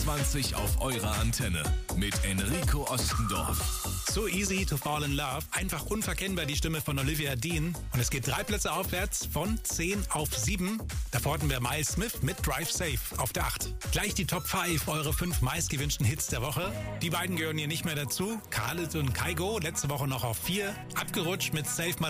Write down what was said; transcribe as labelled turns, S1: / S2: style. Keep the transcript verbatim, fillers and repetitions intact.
S1: zwanzig auf eurer Antenne mit Enrico Ostendorf.
S2: So easy to fall in love. Einfach unverkennbar die Stimme von Olivia Dean. Und es geht drei Plätze aufwärts von zehn auf sieben. Davor hatten wir Miles Smith mit Drive Safe auf der acht. Gleich die Top fünf, eure fünf meistgewünschten Hits der Woche. Die beiden gehören hier nicht mehr dazu. Khalid und Kygo, letzte Woche noch auf vier. Abgerutscht mit Save My